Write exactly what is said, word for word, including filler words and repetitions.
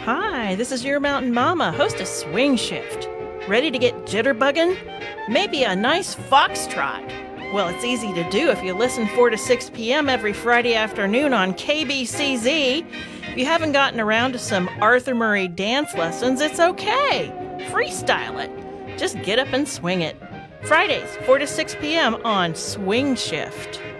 Hi, this is your mountain mama, host of Swing Shift. Ready to get jitterbugging? Maybe a nice foxtrot. Well, it's easy to do if you listen four to six p.m. every Friday afternoon on K B C Z. If you haven't gotten around to some Arthur Murray dance lessons, it's okay. Freestyle it. Just get up and swing it. Fridays, four to six p.m. on Swing Shift.